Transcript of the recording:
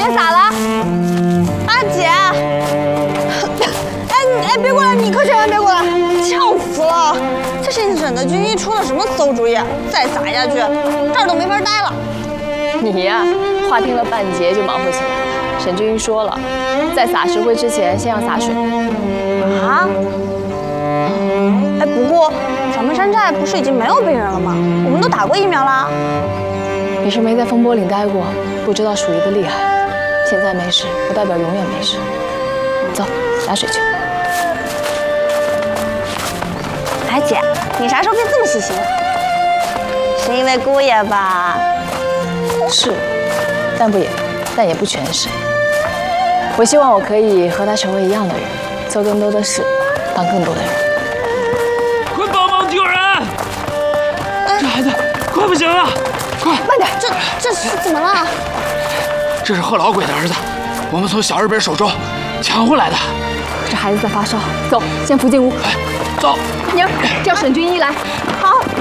该咋了？ 阿姐，哎，别过来，你可千万别过来，呛死了！这新审的军医出了什么馊主意？再撒下去，这儿都没法待了。 你呀，话听了半截就忙活起来了。沈君说了，在撒石灰之前，先要洒水。 啊？哎，不过咱们山寨不是已经没有病人了吗？我们都打过疫苗啦。 你是没在风波岭待过，不知道鼠疫的厉害。现在没事，不代表永远没事。走，洒水去。 哎，姐，你啥时候变这么细心了？是因为姑爷吧？ 是，但也不全是。我希望我可以和他成为一样的人，做更多的事，帮更多的人。 快帮忙救人！这孩子快不行了，快！ 慢点，这是怎么了？ 这是贺老鬼的儿子，我们从小日本手中抢回来的。 这孩子在发烧，走，先扶进屋。 走。 宁儿，叫沈军医来。 好。